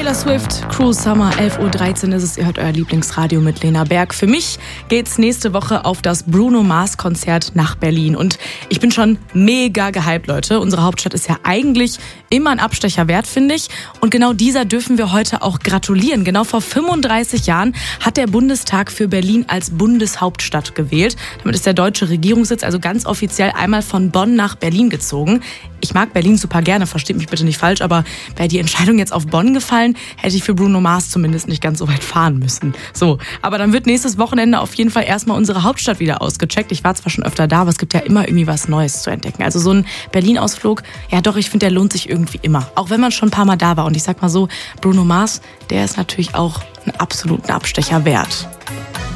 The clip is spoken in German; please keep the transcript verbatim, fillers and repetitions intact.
Taylor Swift, Cruel Summer, elf Uhr dreizehn ist es. Ihr hört euer Lieblingsradio mit Lena Berg. Für mich geht's nächste Woche auf das Bruno Mars Konzert nach Berlin. Und ich bin schon mega gehypt, Leute. Unsere Hauptstadt ist ja eigentlich immer ein Abstecher wert, finde ich. Und genau dieser dürfen wir heute auch gratulieren. Genau vor fünfunddreißig Jahren hat der Bundestag für Berlin als Bundeshauptstadt gewählt. Damit ist der deutsche Regierungssitz also ganz offiziell einmal von Bonn nach Berlin gezogen. Ich mag Berlin super gerne, versteht mich bitte nicht falsch, aber wäre die Entscheidung jetzt auf Bonn gefallen, hätte ich für Bruno Mars zumindest nicht ganz so weit fahren müssen. So, aber dann wird nächstes Wochenende auf jeden Fall erstmal unsere Hauptstadt wieder ausgecheckt. Ich war zwar schon öfter da, aber es gibt ja immer irgendwie was Neues zu entdecken. Also so ein Berlin-Ausflug, ja doch, ich finde, der lohnt sich irgendwie immer. Auch wenn man schon ein paar Mal da war. Und ich sag mal so, Bruno Mars, der ist natürlich auch einen absoluten Abstecher wert.